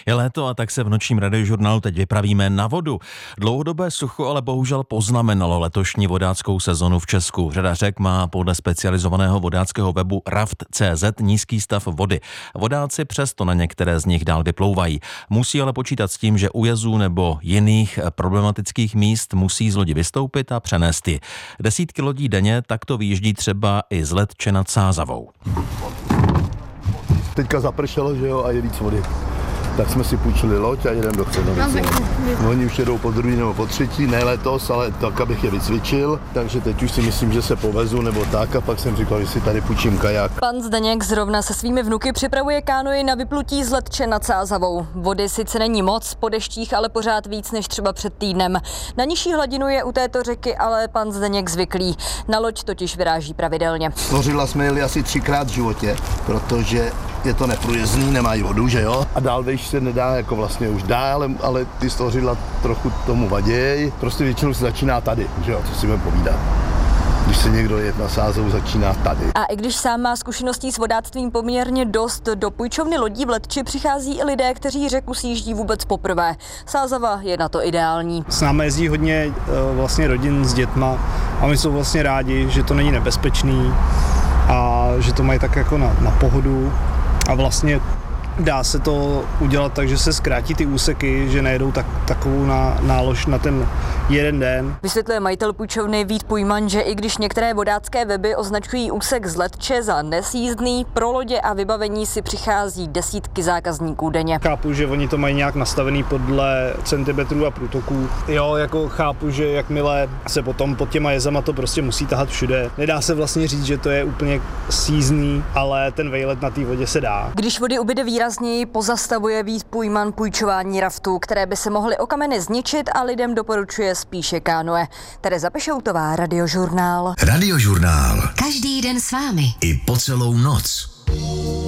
Je léto a tak se v nočním radiožurnálu teď vypravíme na vodu. Dlouhodobé sucho ale bohužel poznamenalo letošní vodáckou sezonu v Česku. Řada řek má podle specializovaného vodáckého webu Raft.cz nízký stav vody. Vodáci přesto na některé z nich dál vyplouvají. Musí ale počítat s tím, že u jezů nebo jiných problematických míst musí z lodi vystoupit a přenést ji. Desítky lodí denně takto vyjíždí třeba i z Letče nad Sázavou. Teďka zapršelo, že jo, a je víc vody. Tak jsme si půjčili loď a jedeme do Křenovice. Oni už jedou po druhý nebo po třetí, ne letos, ale tak, abych je vycvičil. Takže teď už si myslím, že se povezu nebo tak, a pak jsem říkal, že si tady půjčím kaják. Pan Zdeněk zrovna se svými vnuky připravuje kánoji na vyplutí z Letče nad Sázavou. Vody sice není moc, po deštích ale pořád víc než třeba před týdnem. Na nižší hladinu je u této řeky ale pan Zdeněk zvyklý. Na loď totiž vyráží pravidelně. Nořidla jsme jeli asi 3krát v životě, protože je to neprůjezdný, nemají vodu, že jo? A dál vejš se nedá, jako vlastně už dá, ale ty stořidla trochu tomu vaděj. Prostě většinou se začíná tady, že jo, co si budeme povídat. Když se někdo jet na Sázavu, začíná tady. A i když sám má zkušeností s vodáctvím poměrně dost, do půjčovny lodí v Letči přichází i lidé, kteří řeku sjíždí vůbec poprvé. Sázava je na to ideální. S námi jezdí hodně vlastně rodin s dětma a my jsou vlastně rádi, že to není nebezpečný a že to mají tak jako na pohodu. A vlastně dá se to udělat tak, že se zkrátí ty úseky, že nejedou takovou nálož na ten jeden den. Vysvětluje majitel půjčovny Vít Pujman, že i když některé vodácké weby označují úsek z Letče za nesjízdný, pro lodě a vybavení si přichází desítky zákazníků denně. Chápu, že oni to mají nějak nastavený podle centimetrů a průtoků. Jo, jako chápu, že jakmile se potom pod těma jezama to prostě musí tahat všude. Nedá se vlastně říct, že to je úplně sízdný, ale ten vejlet na té vodě se dá. Když vody ubyde výrazněji, pozastavuje Vít Pujman půjčování raftů, které by se mohly o kameny zničit, a lidem doporučuje spíše kánoe. Tereza Pešoutová, Radiožurnál. Radiožurnál. Každý den s vámi. I po celou noc.